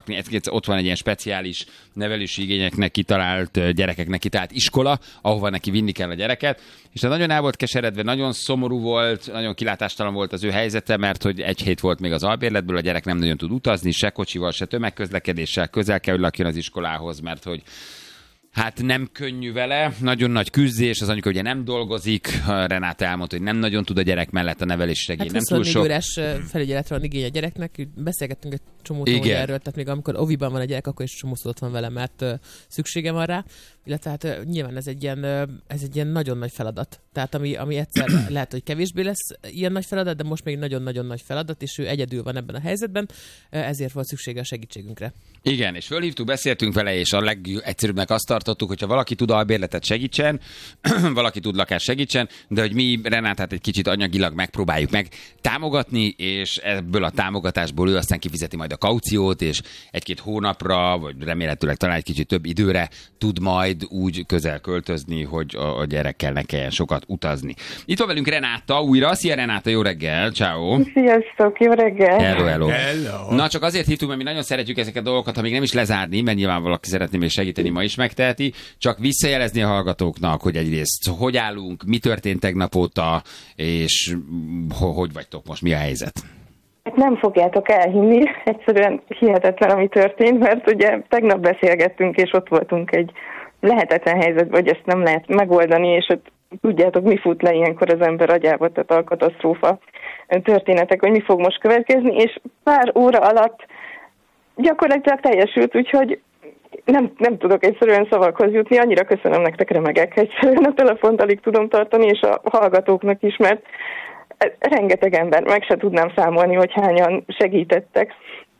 ott van egy ilyen speciális nevelési igényeknek kitalált, gyerekeknek kitalált iskola, ahova neki vinni kell a gyereket, és nagyon el volt keseredve, nagyon szomorú volt, nagyon kilátástalan volt az ő helyzete, mert hogy egy hét volt még az albérletből, a gyerek nem nagyon tud utazni, se kocsival, se tömegközlekedéssel, közel kell, hogy lakjon az iskolához, mert hogy hát nem könnyű vele, nagyon nagy küzdés, az anyuka ugye nem dolgozik, Renáta elmondta, hogy nem nagyon tud a gyerek mellett a nevelés segély, nem túl sok. 24 órás felügyeletre van igény a gyereknek, beszélgettünk egy csomót erről, tehát még amikor oviban van a gyerek, akkor is csomószor ott van vele, mert szüksége van rá, illetve hát nyilván ez egy ilyen nagyon nagy feladat. Tehát ami egyszer lehet, hogy kevésbé lesz ilyen nagy feladat, de most még nagyon-nagyon nagy feladat, és ő egyedül van ebben a helyzetben, ezért volt szüksége a segítségünkre. Igen, és fölhívtuk, beszéltünk vele, és a legegyszerűbbnek azt tartottuk, hogyha valaki tud albérletet segítsen, valaki tud lakást segítsen, de hogy mi Renátát egy kicsit anyagilag megpróbáljuk meg támogatni, és ebből a támogatásból ő aztán kifizeti majd a kauciót, és egy-két hónapra, vagy remélhetőleg talán egy kicsit több időre tud majd úgy közel költözni, hogy a gyerekkel ne kelljen sokat utazni. Itt van velünk Renáta újra. Szia Renáta, jó reggel, ciao. Sziasztok, jó reggel. Hello. Na csak azért hívtuk, mert mi nagyon szeretjük ezeket a dolgokat, ha még nem is lezárni, mert nyilván valaki szeretné még segíteni, ma is megteheti, csak visszajelezni a hallgatóknak, hogy egyrészt hogy állunk, mi történt tegnap óta, és hogy vagytok most, mi a helyzet? Nem fogjátok elhinni, egyszerűen hihetetlen, ami történt, mert ugye tegnap beszélgettünk, és ott voltunk egy lehetetlen helyzetben, hogy ezt nem lehet megoldani, és ott tudjátok, mi fut le ilyenkor az ember agyába, tehát a katasztrófa történetek, hogy mi fog most következni, és pár óra alatt gyakorlatilag teljesült, úgyhogy nem tudok egyszerűen szavakhoz jutni, annyira köszönöm nektek, remegek, egyszerűen a telefont alig tudom tartani, és a hallgatóknak is, mert rengeteg ember, meg se tudnám számolni, hogy hányan segítettek.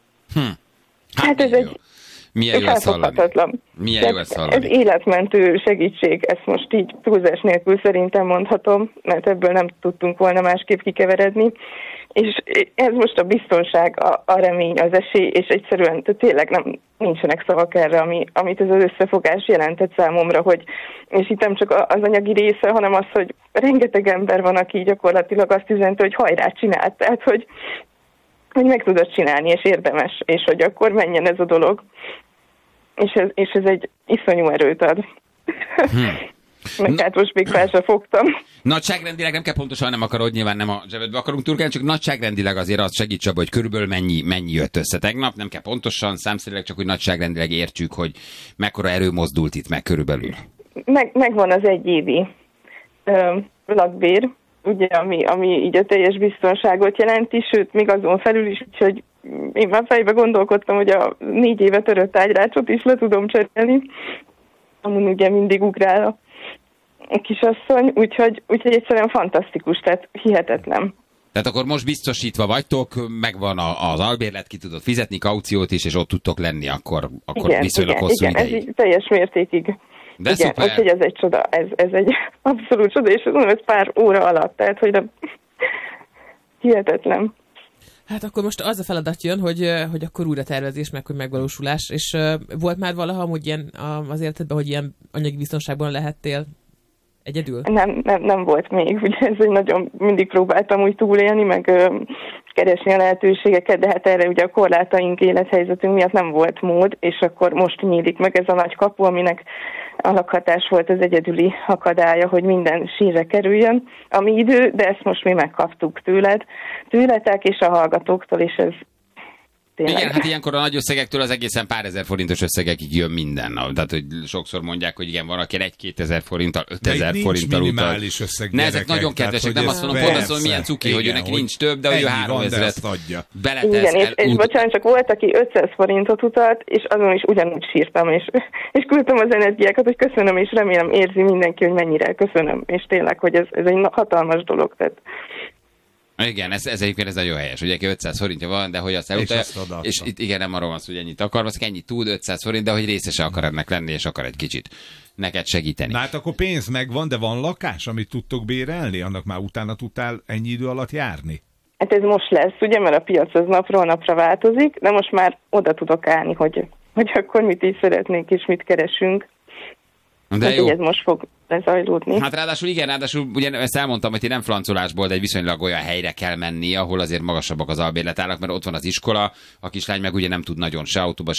Hát ez egy felfoghatatlan. Milyen jó ezt hallani. Ez életmentő segítség, ezt most így túlzás nélkül szerintem mondhatom, mert ebből nem tudtunk volna másképp kikeveredni. És ez most a biztonság, a remény, az esély, és egyszerűen tényleg nincsenek szavak erre, amit ez az összefogás jelentett számomra, hogy, és itt nem csak az anyagi része, hanem az, hogy rengeteg ember van, aki gyakorlatilag azt üzente, hogy hajrá, csinált, tehát hogy meg tudod csinálni, és érdemes, és hogy akkor menjen ez a dolog. És ez egy iszonyú erőt ad. Meg hát most még fel sem fogtam. Nagyságrendileg nem kell pontosan, nem akarod, nyilván nem a zsebedbe akarunk turkálni, csak nagyságrendileg azért azt segíts abba, hogy körülbelül mennyi jött össze tegnap, nem kell pontosan, számszerűleg csak, hogy nagyságrendileg értsük, hogy mekkora erő mozdult itt meg körülbelül. Megvan az egyévi lakbér, ugye, ami így a teljes biztonságot jelenti, sőt, még azon felül is, úgyhogy én már fejbe gondolkodtam, hogy a 4 éve törött ágyrácsot is le tudom cserélni. Amun ugye mindig ugrál a kisasszony, úgyhogy egyszerűen fantasztikus, tehát hihetetlen. Tehát akkor most biztosítva vagytok, megvan az albérlet, ki tudod fizetni, kauciót is, és ott tudtok lenni akkor igen, viszonylag hosszú ideig. Igen, ez így teljes mértékig. De igen, szuper. Úgyhogy ez egy csoda, ez egy abszolút csoda, és ez pár óra alatt, tehát hogy hihetetlen. Hát akkor most az a feladat jön, hogy akkor újra tervezés, meg hogy megvalósulás, és volt már valaha amúgy ilyen az életedben, hogy ilyen anyagi biztonságban lehettél egyedül? Nem volt még, ugye ez egy nagyon, mindig próbáltam úgy túlélni, meg keresni a lehetőségeket, de hát erre ugye a korlátaink, élethelyzetünk miatt nem volt mód, és akkor most nyílik meg ez a nagy kapu, aminek a lakhatás volt az egyedüli akadálya, hogy minden sínre kerüljön, ami idő, de ezt most mi megkaptuk tőletek és a hallgatóktól, és ez tényleg. Igen, hát ilyenkor a nagy összegektől az egészen pár ezer forintos összegekig jön minden. Tehát, hogy sokszor mondják, hogy igen, van, aki 1-2 ezer forinttal, 5 000 forinttal utal. Ne, ezek nagyon kedvesek, nem azt mondom, pont azt mondom, milyen cuki, hogy őnek nincs több, de hogy ő 3 000-et beletesz. Igen, és bocsánat, csak volt, aki 500 forintot utalt, és azon is ugyanúgy sírtam, és küldtem az energiákat, hogy köszönöm, és remélem érzi mindenki, hogy mennyire köszönöm, és tényleg, hogy ez egy hatalmas dolog, tehát. Igen, ez egyébként nagyon helyes, ugye 500 forintja van, de hogy azt elutalja, és itt igen, nem arról van szó, hogy ennyit akar, az ennyit tud, 500 forint, de hogy részese akar ennek lenni, és akar egy kicsit neked segíteni. Na hát akkor pénz megvan, de van lakás, amit tudtok bérelni? Annak már utána tudtál ennyi idő alatt járni? Hát ez most lesz, ugye, mert a piac az napról napra változik, de most már oda tudok állni, hogy akkor mit is szeretnénk, és mit keresünk. De jó. Ez most fog lezajlódni. Hát ráadásul ugye ezt elmondtam, hogy ti nem francolásból, de egy viszonylag olyan helyre kell menni, ahol azért magasabbak az albérletárak, mert ott van az iskola, a kislány meg ugye nem tud nagyon se autóba,